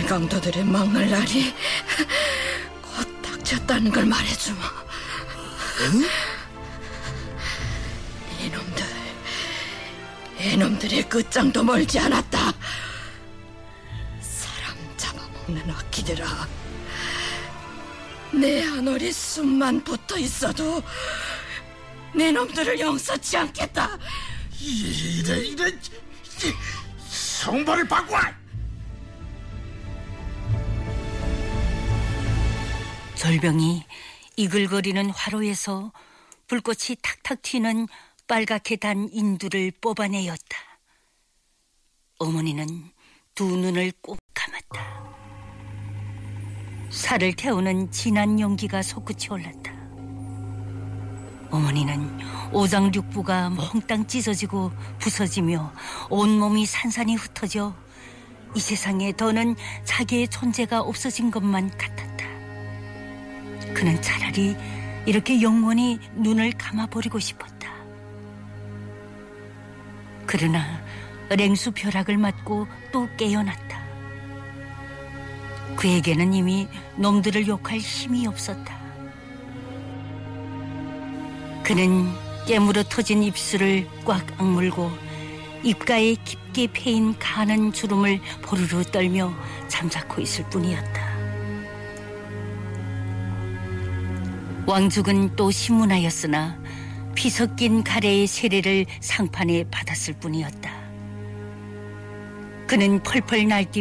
강도들의 막을 날이 곧 닥쳤다는 걸 말해주마. 응? 이놈들의 끝장도 멀지 않았다. 사람 잡아먹는 악기들아, 내 하늘이 숨만 붙어있어도 내 놈들을 용서치 않겠다. 이런 성발을 바꿔! 절병이 이글거리는 화로에서 불꽃이 탁탁 튀는 빨갛게 단 인두를 뽑아내었다. 어머니는 두 눈을 꼭 감았다. 살을 태우는 진한 연기가 솟구치 올랐다. 어머니는 오장육부가 몽땅 찢어지고 부서지며 온몸이 산산이 흩어져 이 세상에 더는 자기의 존재가 없어진 것만 같았다. 그는 차라리 이렇게 영원히 눈을 감아버리고 싶었다. 그러나 냉수 벼락을 맞고 또 깨어났다. 그에게는 이미 놈들을 욕할 힘이 없었다. 그는 깨물어 터진 입술을 꽉 악물고 입가에 깊게 패인 가는 주름을 보르르 떨며 잠자코 있을 뿐이었다. 왕죽은 또 신문하였으나 피 섞인 가래의 세례를 상판에 받았을 뿐이었다. 그는 펄펄 날뛰